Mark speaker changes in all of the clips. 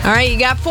Speaker 1: All right, you got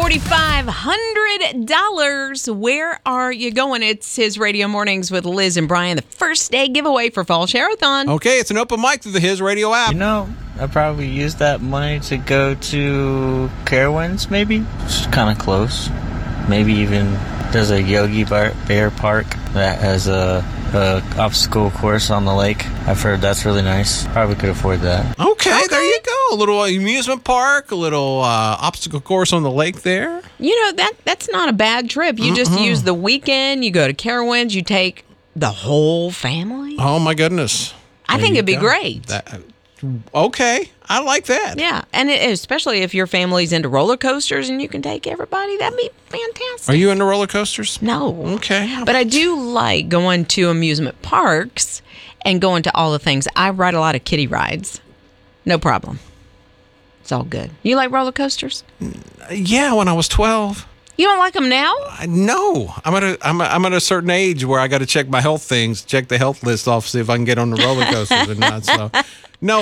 Speaker 1: $4,500. Where are you going? It's His Radio Mornings with Liz and Brian, the first day giveaway for Fall Share-a-thon.
Speaker 2: Okay, it's an open mic through the His Radio app.
Speaker 3: You know, I probably use that money to go to Carowinds, maybe. It's kind of close. Maybe even there's a Yogi Bear Park that has a obstacle course on the lake. I've heard that's really nice. Probably could afford that.
Speaker 2: Okay, there you go. A little amusement park, a little obstacle course on the lake there.
Speaker 1: You know, that's not a bad trip. You just use the weekend, you go to Carowinds, you take the whole family.
Speaker 2: Oh, my goodness.
Speaker 1: I think it'd be great.
Speaker 2: Okay, I like that.
Speaker 1: Yeah, and especially if your family's into roller coasters and you can take everybody, that'd be fantastic.
Speaker 2: Are you into roller coasters?
Speaker 1: No.
Speaker 2: Okay.
Speaker 1: But I do like going to amusement parks and going to all the things. I ride a lot of kiddie rides. No problem. It's all good. You like roller coasters?
Speaker 2: Yeah, when I was 12.
Speaker 1: You don't like them now?
Speaker 2: No, I'm at a certain age where I got to check my health things, check the health list off, see if I can get on the roller coasters or not. So, no,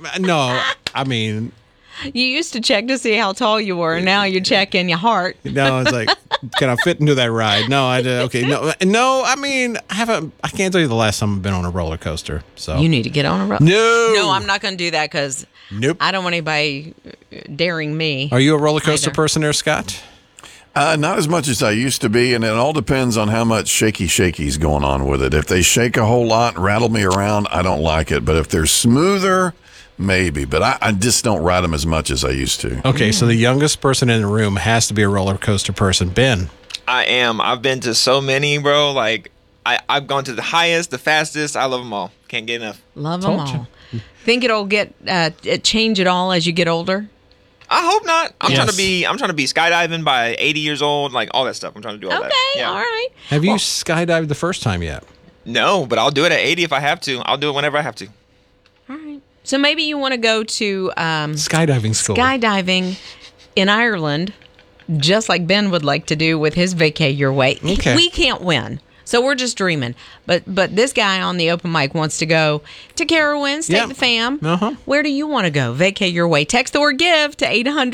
Speaker 2: I mean,
Speaker 1: you used to check to see how tall you were, and now you check in your heart.
Speaker 2: No, it's like, can I fit into that ride? No, okay, no. I mean, I can't tell you the last time I've been on a roller coaster. So
Speaker 1: you need to get on a roller. No, I'm not going to do that because I don't want anybody daring me.
Speaker 2: Are you a roller coaster person there, Scott?
Speaker 4: Not as much as I used to be, and it all depends on how much shaky's going on with it. If they shake a whole lot and rattle me around, I don't like it. But if they're smoother, maybe. But I just don't ride them as much as I used to.
Speaker 2: Okay, so the youngest person in the room has to be a roller coaster person. Ben.
Speaker 5: I am. I've been to so many, bro. Like, I've gone to the highest, the fastest. I love them all. Can't get enough.
Speaker 1: Love them all. Think it'll get change at all as you get older?
Speaker 5: I hope not. I'm trying to be skydiving by 80 years old, like all that stuff. I'm trying to do all that.
Speaker 1: Okay, all right.
Speaker 2: Have you skydived the first time yet?
Speaker 5: No, but I'll do it at 80 if I have to. I'll do it whenever I have to.
Speaker 1: All right. So maybe you want to go to
Speaker 2: skydiving school.
Speaker 1: Skydiving in Ireland, just like Ben would like to do with his Vacay Your Way.
Speaker 2: Okay.
Speaker 1: We can't win. So we're just dreaming. But this guy on the open mic wants to go to Carowinds, take the fam.
Speaker 2: Uh-huh.
Speaker 1: Where do you want to go? Vacay Your Way. Text the word GIVE to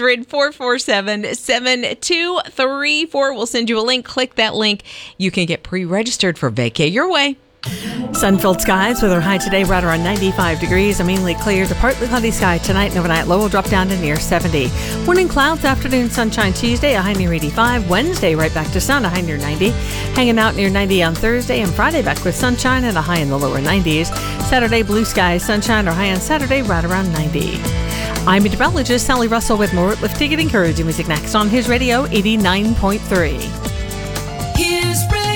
Speaker 1: 800-447-7234. We'll send you a link. Click that link. You can get pre-registered for Vacay Your Way.
Speaker 6: Sun-filled skies with our high today right around 95 degrees. A mainly clear to partly cloudy sky tonight and overnight. Low will drop down to near 70. Morning clouds, afternoon sunshine Tuesday, a high near 85. Wednesday right back to sun, a high near 90. Hanging out near 90 on Thursday, and Friday back with sunshine and a high in the lower 90s. Saturday blue skies, sunshine or high on Saturday right around 90. I'm meteorologist Sally Russell with more uplifting and encouraging music next on His Radio 89.3.
Speaker 7: His Radio.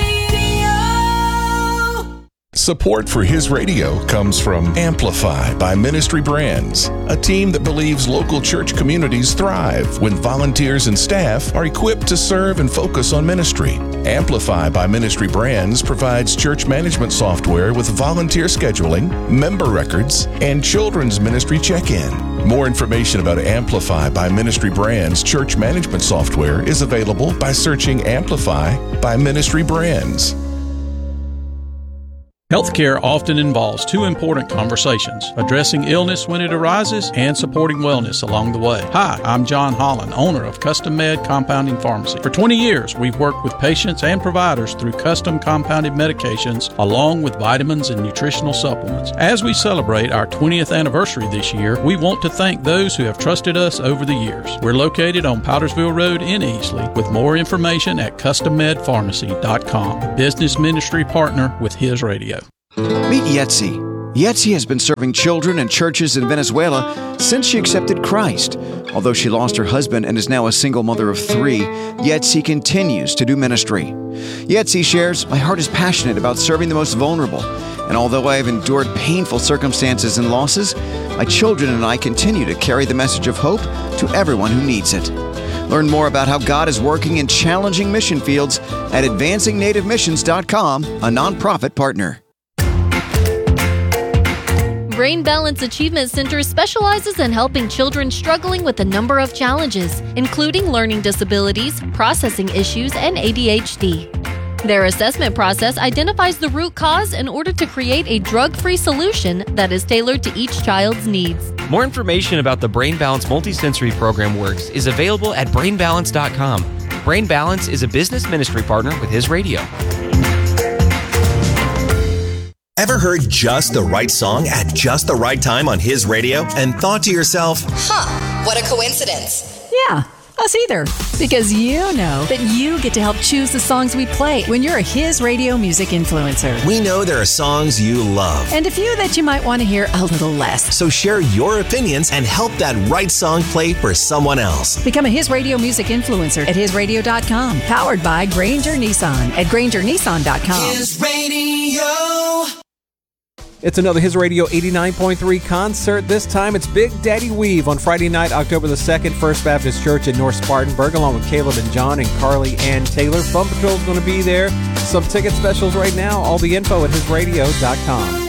Speaker 8: Support for His Radio comes from Amplify by Ministry Brands, a team that believes local church communities thrive when volunteers and staff are equipped to serve and focus on ministry. Amplify by Ministry Brands provides church management software with volunteer scheduling, member records, and children's ministry check-in. More information about Amplify by Ministry Brands church management software is available by searching Amplify by Ministry Brands.
Speaker 9: Healthcare often involves two important conversations: addressing illness when it arises and supporting wellness along the way. Hi, I'm John Holland, owner of Custom Med Compounding Pharmacy. For 20 years, we've worked with patients and providers through custom compounded medications along with vitamins and nutritional supplements. As we celebrate our 20th anniversary this year, we want to thank those who have trusted us over the years. We're located on Powdersville Road in Easley, with more information at CustomMedPharmacy.com, a business ministry partner with His Radio.
Speaker 10: Meet Yetzi. Yetzi has been serving children and churches in Venezuela since she accepted Christ. Although she lost her husband and is now a single mother of 3, Yetzi continues to do ministry. Yetzi shares, "My heart is passionate about serving the most vulnerable. And although I have endured painful circumstances and losses, my children and I continue to carry the message of hope to everyone who needs it." Learn more about how God is working in challenging mission fields at AdvancingNativeMissions.com, a nonprofit partner.
Speaker 11: Brain Balance Achievement Center specializes in helping children struggling with a number of challenges, including learning disabilities, processing issues, and ADHD. Their assessment process identifies the root cause in order to create a drug-free solution that is tailored to each child's needs.
Speaker 12: More information about the Brain Balance Multisensory Program Works is available at brainbalance.com. Brain Balance is a business ministry partner with His Radio.
Speaker 13: Ever heard just the right song at just the right time on His Radio and thought to yourself,
Speaker 14: what a coincidence.
Speaker 15: Yeah, us either. Because you know that you get to help choose the songs we play when you're a His Radio music influencer.
Speaker 13: we know there are songs you love.
Speaker 15: And a few that you might want to hear a little less.
Speaker 13: So share your opinions and help that right song play for someone else.
Speaker 15: Become a His Radio music influencer at hisradio.com. Powered by Granger Nissan at grangernissan.com.
Speaker 7: His Radio.
Speaker 2: It's another His Radio 89.3 concert. This time it's Big Daddy Weave on Friday night, October the 2nd, First Baptist Church in North Spartanburg, along with Caleb and John and Carly Ann Taylor. Fun Patrol's going to be there. Some ticket specials right now. All the info at hisradio.com.